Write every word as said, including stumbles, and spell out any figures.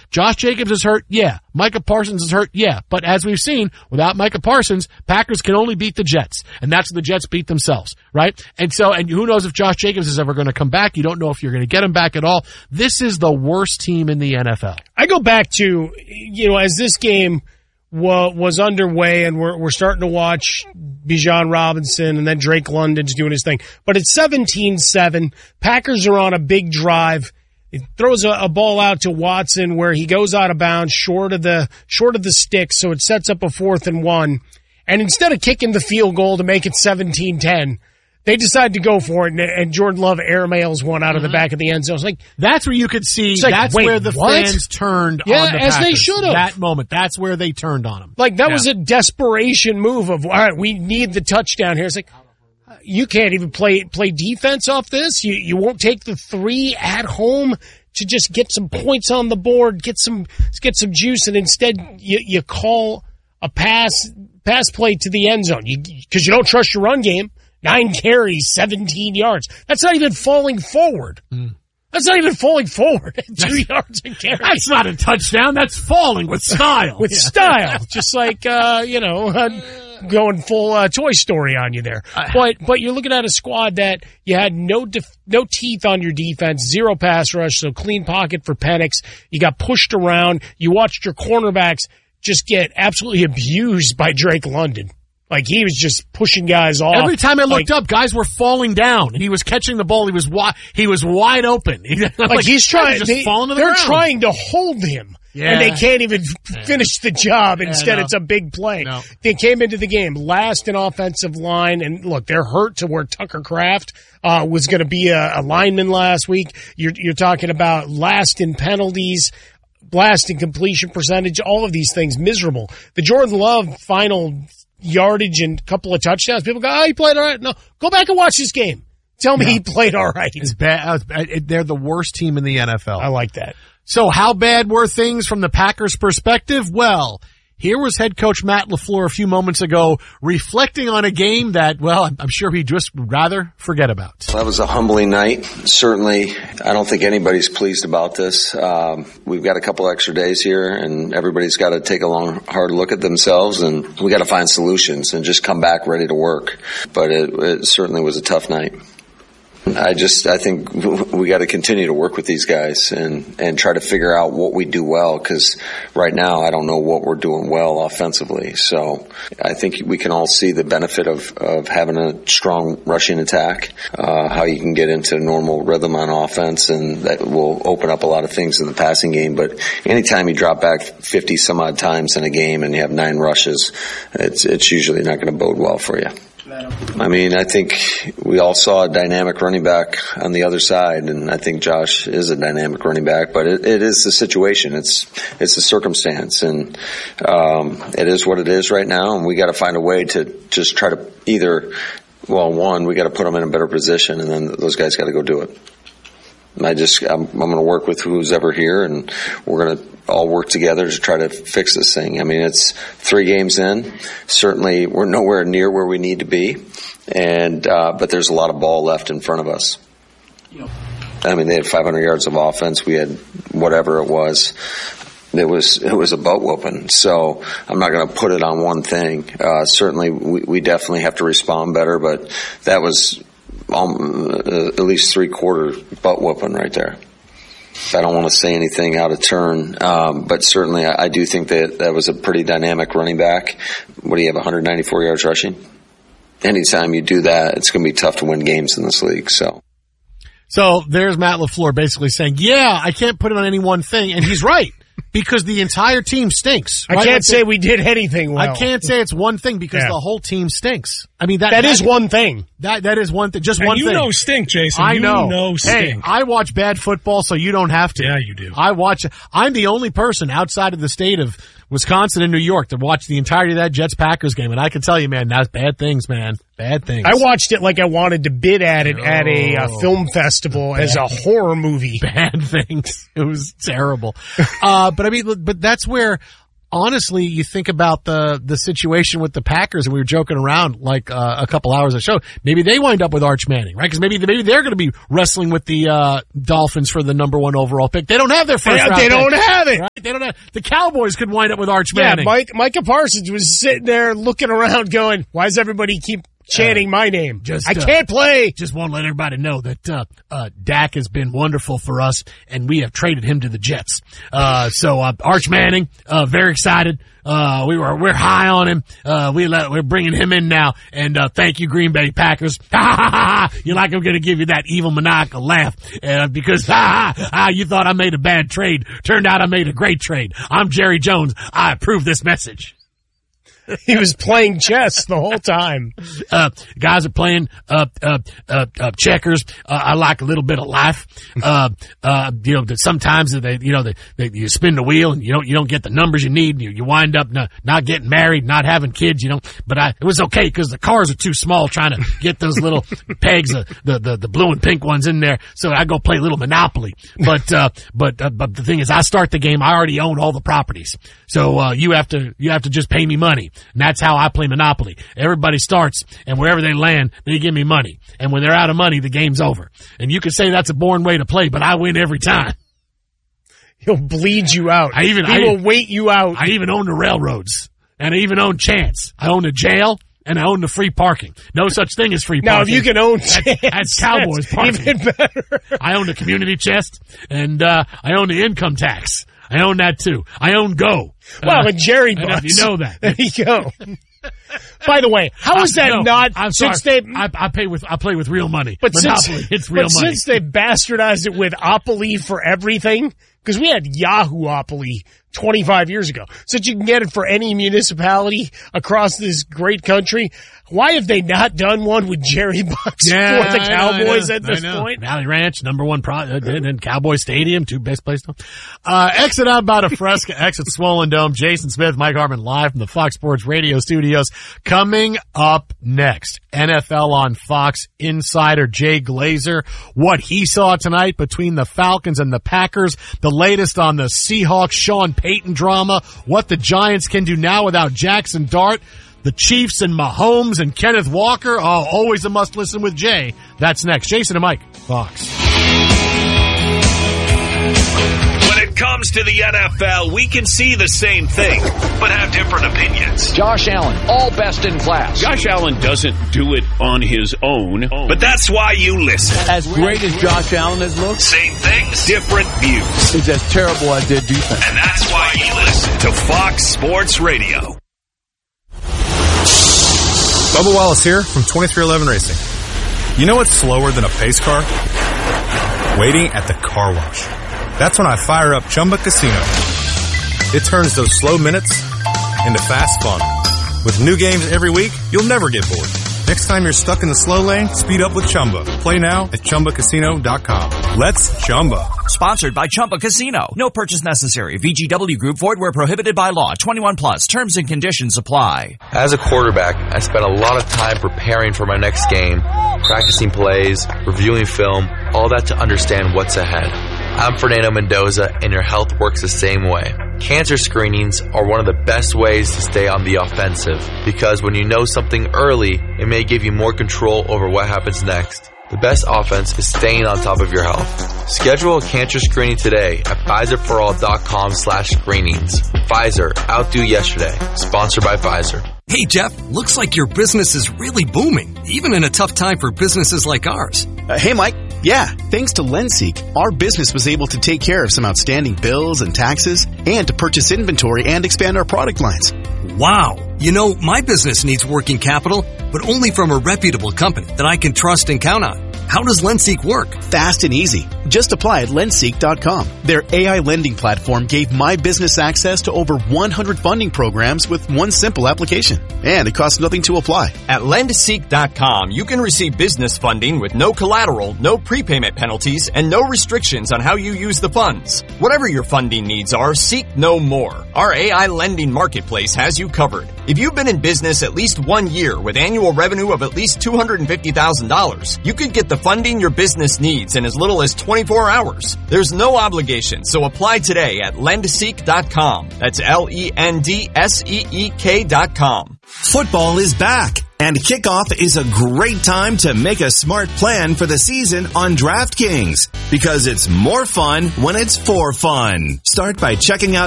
Josh Jacobs is hurt, yeah. Micah Parsons is hurt, yeah. But as we've seen, without Micah Parsons, Packers can only beat the Jets. And that's what the Jets beat themselves, right? And so, and who knows if Josh Jacobs is ever going to come back. You don't know if you're going to get him back at all. This is the worst team in the N F L. I go back to, you know, as this game wa- was underway and we're, we're starting to watch Bijan Robinson and then Drake London's doing his thing. But it's seventeen seven. Packers are on a big drive. It throws a, a ball out to Watson where he goes out of bounds short of the, short of the stick. So it sets up a fourth and one. And instead of kicking the field goal to make it seventeen ten, they decide to go for it, and, and Jordan Love airmails one out of the back of the end zone. It's like, that's where you could see, like, that's wait, where the what? fans turned yeah, on the as Packers. they should have. That moment, that's where they turned on him. Like, that yeah. was a desperation move of, all right, we need the touchdown here. It's like, you can't even play play defense off this. You you won't take the three at home to just get some points on the board, get some get some juice, and instead you you call a pass pass play to the end zone because you, you don't trust your run game. Nine carries, seventeen yards. That's not even falling forward. Mm. That's not even falling forward at two that's, yards a carry. That's not a touchdown. That's falling with style. with yeah. style, just like uh, you know. Uh, going full uh, Toy Story on you there. But but you're looking at a squad that you had no def- no teeth on your defense, zero pass rush, so clean pocket for Penix. You got pushed around. You watched your cornerbacks just get absolutely abused by Drake London. Like, he was just pushing guys off. Every time I looked like, up, guys were falling down. He was catching the ball. He was wi- he was wide open. like, like he's trying. Just they, falling to the they're ground. trying to hold him. Yeah. And they can't even finish the job. Instead, no. it's a big play. No. They came into the game last in offensive line, and look, they're hurt to where Tucker Kraft uh, was going to be a, a lineman last week. You're, you're talking about last in penalties, last in completion percentage, all of these things miserable. The Jordan Love final yardage and couple of touchdowns, people go, oh, he played all right. No, go back and watch this game. Tell me no. he played all right. It's bad. They're the worst team in the N F L. I like that. So how bad were things from the Packers' perspective? Well, here was head coach Matt LaFleur a few moments ago reflecting on a game that, well, I'm sure he'd just rather forget about. That was a humbling night. Certainly, I don't think anybody's pleased about this. Um, we've got a couple extra days here, and everybody's got to take a long, hard look at themselves, and we got to find solutions and just come back ready to work. But it, it certainly was a tough night. I just, I think we got to continue to work with these guys and, and try to figure out what we do well, because right now I don't know what we're doing well offensively. So I think we can all see the benefit of, of having a strong rushing attack, uh, how you can get into normal rhythm on offense, and that will open up a lot of things in the passing game. But anytime you drop back fifty some odd times in a game and you have nine rushes, it's, it's usually not going to bode well for you. I mean, I think we all saw a dynamic running back on the other side, and I think Josh is a dynamic running back, but it, it is the situation. It's, it's the circumstance, and, um, it is what it is right now, and we got to find a way to just try to either, well, one, we got to put them in a better position, and then those guys got to go do it. I just, I'm, I'm going to work with who's ever here, and we're going to all work together to try to fix this thing. I mean, it's three games in. Certainly, we're nowhere near where we need to be, and uh, but there's a lot of ball left in front of us. Yep. I mean, they had five hundred yards of offense. We had whatever it was. It was it was a butt whooping. So I'm not going to put it on one thing. Uh, certainly, we, we definitely have to respond better, but that was um, uh, at least three quarter butt whooping right there. I don't want to say anything out of turn, um, but certainly I, I do think that that was a pretty dynamic running back. What do you have, one hundred ninety-four yards rushing? Anytime you do that, it's going to be tough to win games in this league. So, so there's Matt LaFleur basically saying, yeah, I can't put it on any one thing, and he's right. Because the entire team stinks. I right? can't like say the, we did anything well. I can't say it's one thing because yeah. the whole team stinks. I mean, that, that, that is one thing. That, that is one thing. Just and one you thing. You know stink, Jason. I you know. know stink. Hey, I watch bad football, so you don't have to. Yeah, you do. I watch, I'm the only person outside of the state of Wisconsin and New York to watch the entirety of that Jets-Packers game, and I can tell you, man, that's bad things, man. Bad things. I watched it like I wanted to bid at it oh, at a uh, film festival bad, as a horror movie. Bad things. It was terrible. uh, but I mean, but that's where, honestly, you think about the the situation with the Packers, and we were joking around like uh, a couple hours of show. Maybe they wind up with Arch Manning, right? Because maybe maybe they're going to be wrestling with the uh, Dolphins for the number one overall pick. They don't have their first they, round They pick, don't have it. Right? They that the Cowboys could wind up with Arch Yeah, Manning. Mike, Micah Parsons was sitting there looking around going, why does everybody keep chanting uh, my name? Just, I can't uh, play. Just want to let everybody know that uh, uh, Dak has been wonderful for us, and we have traded him to the Jets. Uh, so uh, Arch Manning, uh, very excited. Uh, we were, we're high on him. Uh, we let, we're bringing him in now. And, uh, thank you, Green Bay Packers. Ha ha ha ha. You're like, I'm going to give you that evil maniacal laugh. Uh, because, ha ha ha, you thought I made a bad trade. Turned out I made a great trade. I'm Jerry Jones. I approve this message. He was playing chess the whole time. Uh, guys are playing, uh, uh, uh, uh checkers. Uh, I like a little bit of life. Uh, uh, you know, that sometimes they, you know, they, they, you spin the wheel and you don't, you don't get the numbers you need. And you, you wind up not, not getting married, not having kids, you know, but I, it was okay because the cars are too small trying to get those little pegs, uh, the, the, the blue and pink ones in there. So I go play a little Monopoly. But, uh, but, uh, but the thing is I start the game. I already own all the properties. So, uh, you have to, you have to just pay me money. And that's how I play Monopoly. Everybody starts, and wherever they land, they give me money. And when they're out of money, the game's over. And you can say that's a boring way to play, but I win every time. He'll bleed you out. I even, he I, will wait you out. I even own the railroads. And I even own Chance. I own the jail, and I own the free parking. No such thing as free parking. Now, if you can own Chance, that's, that's Cowboys parking. Even better. I own the community chest, and uh, I own the income tax. I own that too. I own Go. Well, uh, and Jerry Bucks. You know that. There you go. By the way, how is that uh, no, not? I'm since sorry. they, I, I pay with I play with real money. But Monopoly, since it's real but money. since they bastardized it with Opoly for everything, because we had Yahoo-opoly twenty-five years ago, since you can get it for any municipality across this great country, why have they not done one with Jerry Bucks yeah, for the Cowboys know, at this point? Valley Ranch, number one pro, uh, and Cowboy Stadium, two best places. Uh, exit out by the Fresca, exit Swollen Dome. Jason Smith, Mike Harmon live from the Fox Sports Radio studios. Coming up next, N F L on Fox insider Jay Glazer, what he saw tonight between the Falcons and the Packers, the latest on the Seahawks Sean Payton drama, what the Giants can do now without Jackson Dart, the Chiefs and Mahomes and Kenneth Walker. Oh, always a must listen with Jay. That's next. Jason and Mike, Fox. When it comes to the N F L, we can see the same thing, but have different opinions. Josh Allen, all best in class. Josh Allen doesn't do it on his own, but that's why you listen. As great as Josh Allen has looked, same things, different views. He's as terrible as their defense. And that's why you listen to Fox Sports Radio. Bubba Wallace here from twenty-three eleven Racing. You know what's slower than a pace car? Waiting at the car wash. That's when I fire up Chumba Casino. It turns those slow minutes into fast fun. With new games every week, you'll never get bored. Next time you're stuck in the slow lane, speed up with Chumba. Play now at Chumba Casino dot com. Let's Chumba. Sponsored by Chumba Casino. No purchase necessary. V G W Group. Void where prohibited by law. twenty-one plus. Terms and conditions apply. As a quarterback, I spent a lot of time preparing for my next game, practicing plays, reviewing film, all that to understand what's ahead. I'm Fernando Mendoza, and your health works the same way. Cancer screenings are one of the best ways to stay on the offensive, because when you know something early, it may give you more control over what happens next. The best offense is staying on top of your health. Schedule a cancer screening today at Pfizer for all dot com slash screenings. Pfizer, outdo yesterday. Sponsored by Pfizer. Hey, Jeff, looks like your business is really booming, even in a tough time for businesses like ours. Uh, hey, Mike. Yeah, thanks to LendSeek, our business was able to take care of some outstanding bills and taxes and to purchase inventory and expand our product lines. Wow. You know, my business needs working capital, but only from a reputable company that I can trust and count on. How does LendSeek work? Fast and easy. Just apply at lendseek dot com. Their A I lending platform gave my business access to over one hundred funding programs with one simple application. And it costs nothing to apply. At lendseek dot com, you can receive business funding with no collateral, no prepayment penalties, and no restrictions on how you use the funds. Whatever your funding needs are, seek no more. Our A I lending marketplace has you covered. If you've been in business at least one year with annual revenue of at least two hundred fifty thousand dollars, you could get the funding your business needs in as little as twenty-four hours. There's no obligation, so apply today at lendseek dot com. That's L E N D S E E K dot com. Football is back, and kickoff is a great time to make a smart plan for the season on DraftKings, because it's more fun when it's for fun. Start by checking out